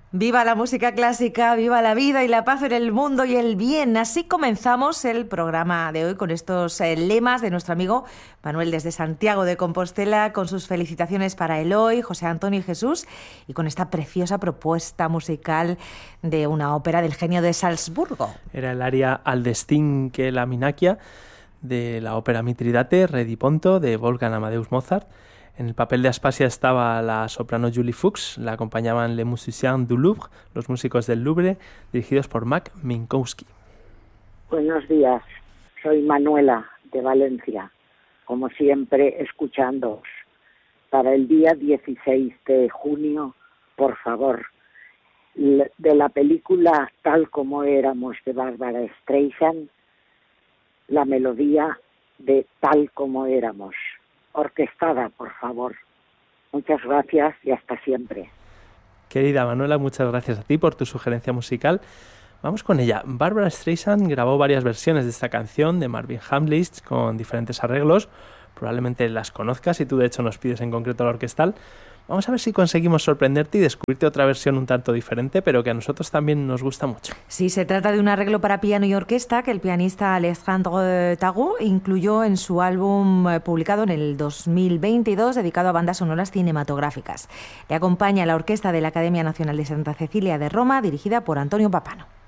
Viva la música clásica, viva la vida y la paz en el mundo y el bien. Así comenzamos el programa de hoy con estos lemas de nuestro amigo Manuel desde Santiago de Compostela, con sus felicitaciones para Eloy, José Antonio y Jesús, y con esta preciosa propuesta musical de una ópera del genio de Salzburgo. Era el aria Al destin che la minacchia de la ópera Mitridate, Re di Ponto, de Wolfgang Amadeus Mozart. En el papel de Aspasia estaba la soprano Julie Fuchs, la acompañaban Les Musiciens du Louvre, los músicos del Louvre, dirigidos por Mac Minkowski. Buenos días, soy Manuela de Valencia, como siempre escuchándoos. Para el día 16 de junio, por favor, de la película Tal como éramos de Barbara Streisand, la melodía de Tal como éramos. Orquestada, por favor. Muchas gracias y hasta siempre. Querida Manuela, muchas gracias a ti por tu sugerencia musical. Vamos con ella. Barbara Streisand grabó varias versiones de esta canción de Marvin Hamlisch con diferentes arreglos. Probablemente las conozcas y tú de hecho nos pides en concreto la orquestal. Vamos a ver si conseguimos sorprenderte y descubrirte otra versión un tanto diferente, pero que a nosotros también nos gusta mucho. Sí, se trata de un arreglo para piano y orquesta que el pianista Alexandre Tagu incluyó en su álbum publicado en el 2022 dedicado a bandas sonoras cinematográficas. Le acompaña la orquesta de la Academia Nacional de Santa Cecilia de Roma, dirigida por Antonio Papano.